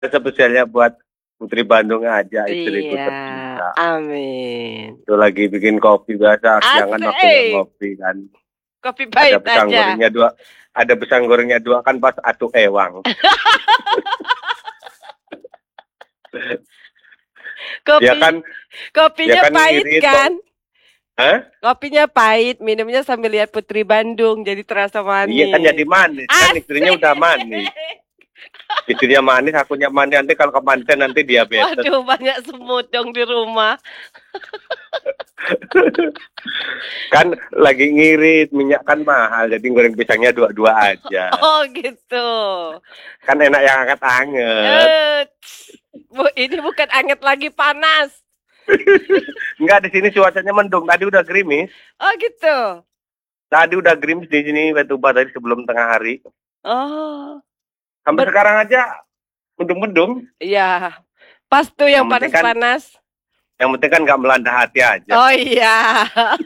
Spesialnya buat Putri Bandung aja, istriku Iya, tercinta. amin. Itu lagi bikin kopi biasa, jangan waktunya Asik. ngopi kan. Kopi pahit aja. Ada pisang gorengnya dua kan pas atuh ewang. Ya Kopi, kan, ya kopinya kan pahit ngirit kok. kan? Hah? Kopinya pahit, minumnya sambil lihat Putri Bandung, jadi terasa Iya kan jadi manis. manis, kan istrinya Asik. udah manis. Istrinya manis, akunya manis, nanti kalau kemanten nanti diabetes. Waduh, banyak semut dong di rumah. Kan lagi ngirit, minyak kan mahal, jadi goreng pisangnya dua-dua aja. Oh gitu. Kan enak yang anget-anget. Ini bukan anget lagi, panas. Enggak, di sini cuacanya mendung, tadi udah gerimis. Oh gitu. Tadi udah gerimis di sini, Batuba tadi sebelum tengah hari. Oh. Sampai sekarang aja mendung-mendung. Iya. Pas tuh yang panas-panas. Yang penting kan nggak melanda hati aja. Oh iya.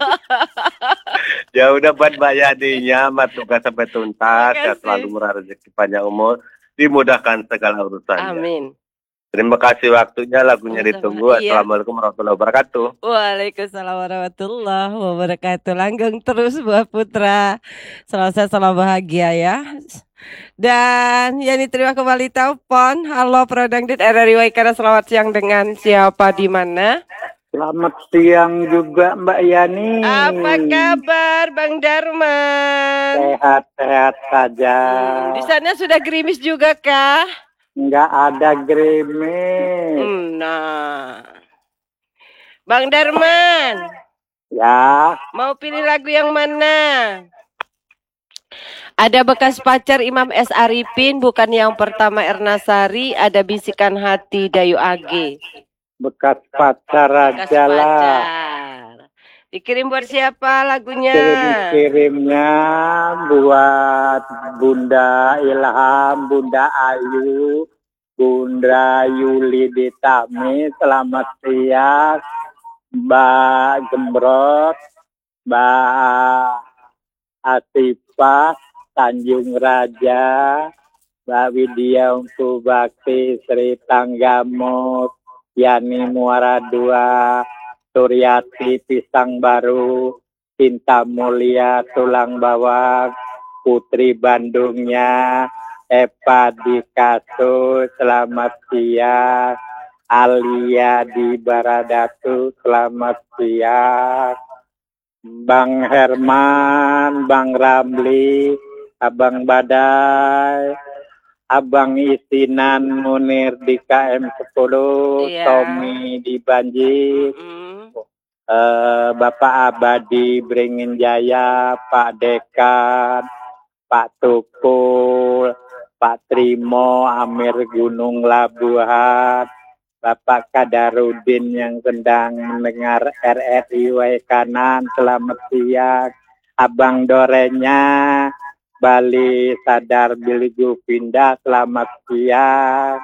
Ya udah buat Mbak Yadinya, tugas sampai tuntas, ya selalu murah rezeki panjang umur, dimudahkan segala urusannya. Amin. Terima kasih waktunya, lagunya ditunggu. Assalamualaikum warahmatullahi wabarakatuh. Waalaikumsalam warahmatullahi wabarakatuh. Langgeng terus buat Putra. Selalu sehat, selalu bahagia ya. Dan Yani terima kembali telepon. Halo Prodangdit RRI Waikara, selamat siang dengan siapa di mana? Selamat siang juga Mbak Yani. Apa kabar Bang Darman? Sehat-sehat saja. Di sana sudah gerimis juga kah? Enggak ada gerimis. Nah, Bang Darman. Ya. Mau pilih lagu yang mana? Ada Bekas Pacar Imam S. Arifin, bukan yang pertama Ernasari, ada Bisikan Hati Dayu Age. Bekas pacar aja lah. Dikirim buat siapa lagunya? Kirimnya buat Bunda Ilham, Bunda Ayu, Bunda Yuli Ditami, selamat siang. Mbak Gembrot, Mbak Asifah, Tanjung Raja, Mbak Widya Ungku Bakti, Sri Tanggamut, Yani Muara II, Suryati Pisang Baru, Cinta Mulia Tulang Bawang, Putri Bandungnya, Eva di Kasus, selamat siang. Alia di Baradatu, selamat siang. Bang Herman, Bang Ramli, Abang Badai, Abang Isinan, Munir di KM10, Tommy di Banjir, Bapak Abadi Beringin Jaya, Pak Dekan, Pak Tukul, Pak Trimo, Amir Gunung Labuhan, Bapak Kadarudin yang sedang mendengar RRI Waikanan, selamat siang. Abang Dorenya, Bali Sadar Biligu Pindah, selamat siang.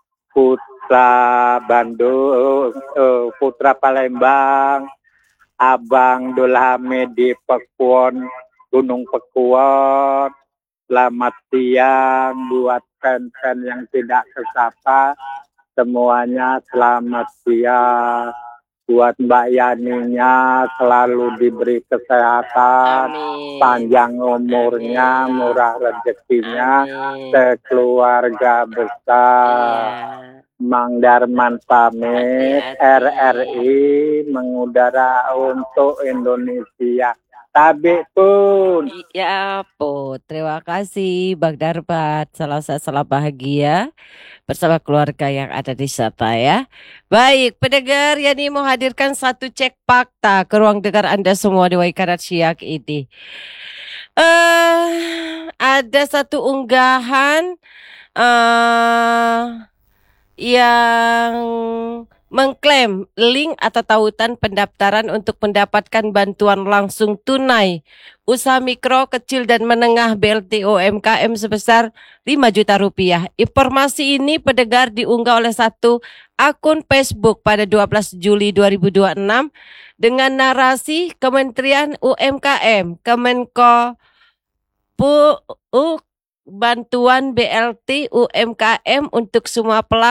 Putra Bandung, Putra Palembang, Abang Dulhame di Pekuon, Gunung Pekuon, selamat siang. Buat fan-fan yang tidak kesapa, semuanya selamat siang. Buat Mbak Yaninya selalu diberi kesehatan, panjang umurnya, murah rezekinya, sekeluarga besar. Mang Darman pamit, RRI mengudara untuk Indonesia. Tabi pun. Ya pun, terima kasih Bang Darbat. Selalu bahagia bersama keluarga yang ada di sana ya. Baik, pendengar Yani mau hadirkan satu cek fakta ke ruang dengar Anda semua di Waikara siang ini. Ada satu unggahan yang mengklaim link atau tautan pendaftaran untuk mendapatkan bantuan langsung tunai usaha mikro, kecil dan menengah BLT UMKM sebesar 5 juta rupiah. Informasi ini pendengar diunggah oleh satu akun Facebook pada 12 Juli 2026 dengan narasi Kementerian UMKM, bantuan BLT UMKM untuk semua pelaku